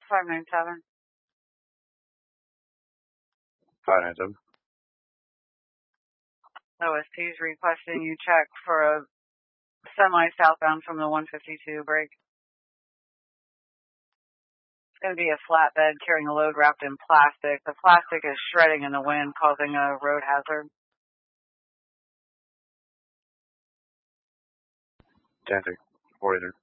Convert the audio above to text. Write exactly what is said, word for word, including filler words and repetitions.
five nine seven. five nine seven. O S T is requesting you check for a semi southbound from the one fifty-two break. It's going to be a flatbed carrying a load wrapped in plastic. The plastic is shredding in the wind, causing a road hazard. ten forty-three.